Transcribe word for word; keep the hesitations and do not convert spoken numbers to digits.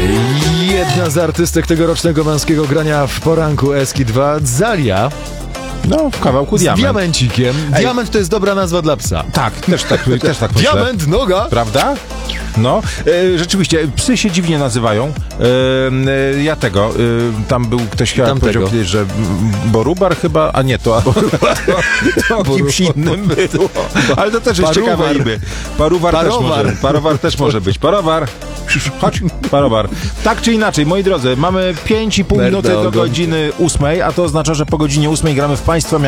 Jedna z artystek tegorocznego męskiego grania w poranku Eski dwa, Zalia. No, w kawałku Z diament. diamencikiem. Ej. Diament to jest dobra nazwa dla psa. Tak, też tak, też tak myślę. Diament, noga. Prawda? No, e, rzeczywiście, psy się dziwnie nazywają. E, e, ja tego, e, tam był ktoś chyba Tamtego. powiedział kiedyś, że m, Borubar chyba, a nie, to, to, to, to kimś innym było. Ale to też jest Paruwar. ciekawe imię. Parowar też Parowar. może, parowar też może być. Parowar, chodź, parowar. Tak czy inaczej, moi drodzy, mamy pięć i pół Merda minuty do ogon. godziny ósmej, a to oznacza, że po godzinie ósmej gramy w Państwa